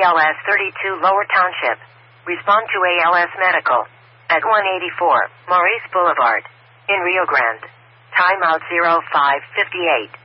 BLS 32 Lower Township. Respond to ALS Medical at 184 Maurice Boulevard in Rio Grande. Timeout 0558.